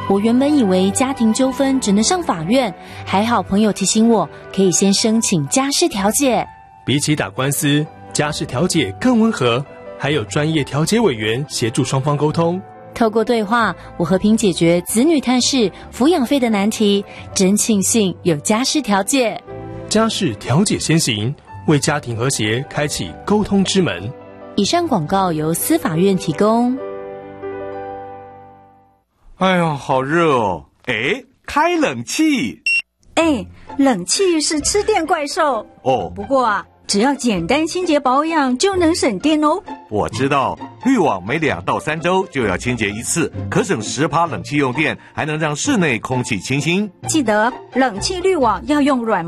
我原本以为家庭纠纷只能上法院，还好朋友提醒我，可以先申请家事调解。 比起打官司，家事调解更温和，还有专业调解委员协助双方沟通。 透过对话，我和平解决子女探视、抚养费的难题，真庆幸有家事调解。 家事调解先行，为家庭和谐开启沟通之门。 以上广告由司法院提供。 哎呀，好热哦！哎，开冷气。 哎，冷气是吃电怪兽哦。 不过啊，只要简单清洁保养就能省电哦。 我知道，滤网每2到3周就要清洁一次，可省10%冷气用电，还能让室内空气清新。 记得冷气滤网要用软